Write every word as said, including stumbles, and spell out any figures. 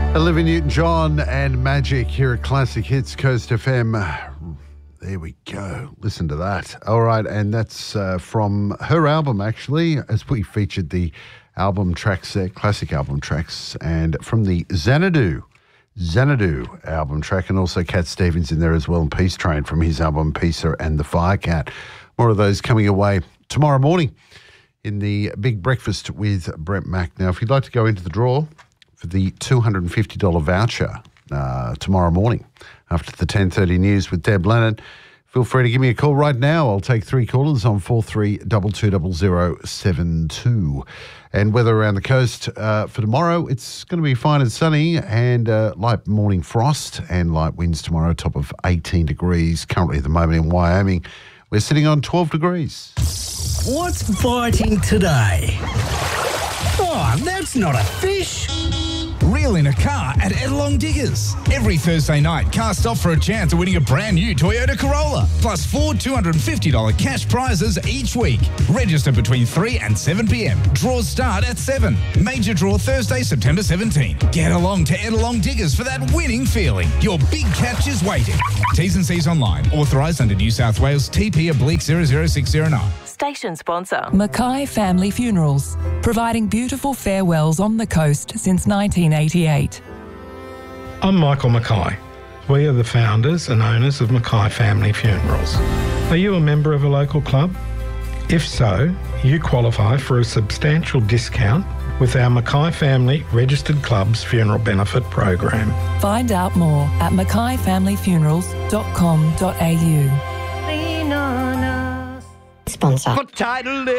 Olivia Newton-John and Magic here at Classic Hits Coast F M. There we go. Listen to that. All right, and that's uh, from her album, actually, as we featured the album tracks there, classic album tracks, and from the Xanadu, Xanadu album track, and also Cat Stevens in there as well, and Peace Train from his album Peacer and the Firecat. More of those coming away tomorrow morning in the Big Breakfast with Brett Mack. Now, if you'd like to go into the draw for the two hundred fifty dollars voucher uh, tomorrow morning after the ten thirty news with Deb Leonard, feel free to give me a call right now. I'll take three callers on four three two two zero zero seven two. And weather around the coast uh, for tomorrow, it's going to be fine and sunny, and uh, light morning frost and light winds tomorrow, top of eighteen degrees. Currently at the moment in Wyoming, we're sitting on twelve degrees. What's biting today? Oh, that's not a fish. Reel in a car at Edelong Diggers. Every Thursday night, cast off for a chance of winning a brand new Toyota Corolla, plus four two hundred fifty dollars cash prizes each week. Register between three and seven p.m. Draws start at seven. Major draw Thursday, September seventeenth. Get along to Edelong Diggers for that winning feeling. Your big catch is waiting. T's and C's online. Authorised under New South Wales T P oblique zero zero six zero nine. Station sponsor. Mackay Family Funerals, providing beautiful farewells on the coast since nineteen eighty-eight. I'm Michael Mackay. We are the founders and owners of Mackay Family Funerals. Are you a member of a local club? If so, you qualify for a substantial discount with our Mackay Family Registered Clubs Funeral Benefit Program. Find out more at mackay family funerals dot com dot a u. Sponsor. What title